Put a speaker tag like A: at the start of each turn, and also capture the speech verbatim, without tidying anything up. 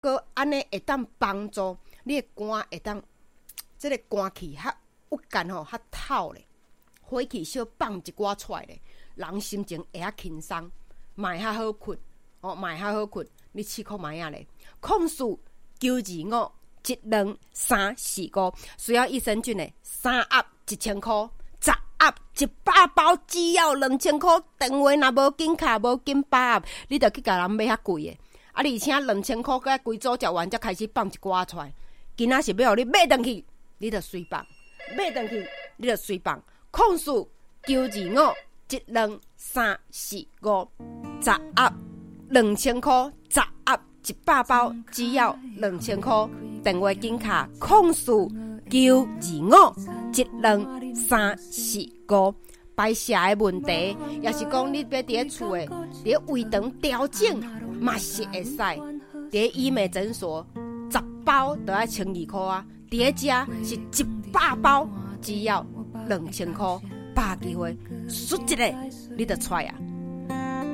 A: 个安尼会当帮助你的肝会当，即、这个肝气较郁干吼，较透咧，火气小放一寡出来咧，人心情会较轻松，嘛会较好困，哦，嘛会较好困。你试看卖啊咧，控诉九二五一两三四五，需要益生菌的三盒一千块，十盒一百包只要两千块。电话若无紧卡无紧把握，你着去甲人买较贵的。啊，而且两千块甲规组食完才开始放一寡出来。今仔是要互你买回去，你着随放；买回去，你着随放。控诉九二五一两三四五，十盒两千块，十盒一百包只要两千块。电话紧卡控诉九二五一两三四五。排泄的问题，也是讲你要伫咧厝诶，伫咧胃肠调整，嘛是会使。伫咧医美诊所，十包都要千二块啊！伫咧遮是一百包，只要两千块，把握机会，输一个你就出啊！